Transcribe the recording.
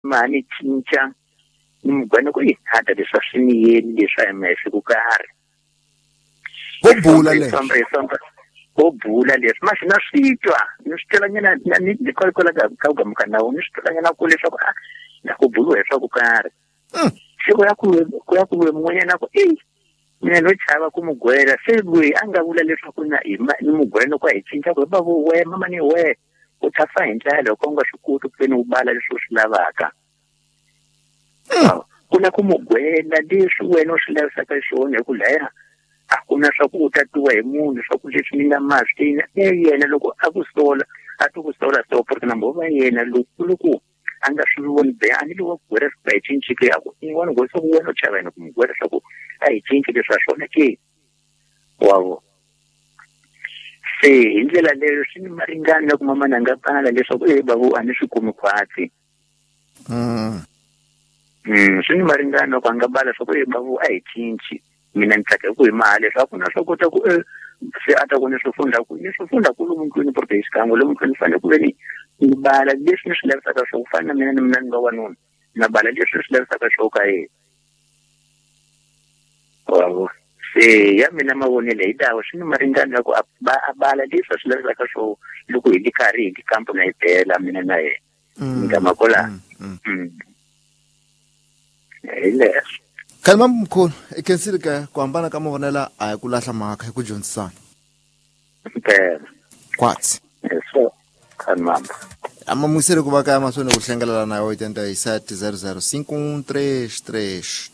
mani cinca ni mugwena ku ihata leswi swi ni yeni leswi MS ku karhi Bobula le. Ho bula leswi ma xina switwa ni switelanyana ni kola ka gamuka nawo ni switelanyana ku leswaku na ku bulu leswaku karhi se ku ya ku mun'wanyana ku mina no chava ku mugwera se loyi a nga vula leswaku na ni mugwena ku hi cinca ku babu we mama ni we u thafa hi ndlela loko u nga swi koti ku ni u bala leswi u swi lavaka ku na ku mugwena leswi wena u swi lavisaka xona hi ku laya a ku na swa ku u tatiwa hi munhu swa ku leswi ni nga masina yena loko a ku sola a tu ku sola so porque na mbova yena loko a nga swi voni be a ni lo gwera swi hi cincike ya ku ni vona go so wena u chava yena ku mugwera swa ku a hi cinci leswi a swona ke wavo se hi ndlela leyo swi ni maringana ku mama na nga pfala leswaku babu a ni swi kumi khwatsi swi ni maringana ku a nga bala swa ku babu a hi cinci mina ni tsaka ku hi mali leswaku na swi kota ku se a ta ku ni swi funda ku lomu ndlwini porque xikan'we lomu ndlwini fanele ku ve ni bala leswi ni swi lavisaka swo ku fana na mina ni nga wanuna na bala leswi swi lavisaka swo ka yena wavo se ya mina mavonele hi dawa swi ni maringana ku a bala leswi swi lavisaka swo loko hi li karhi hi kampo na hi bela mina na yena ngama kola hi leswi Kalma mkhulu ekensile ka ku hambana ka mavonela a hi ku lahla mhaka hi ku dyondzisana kwatsi so kalma amamusele ku va kaya masone ku hlengelela na yo itenta hi 700 533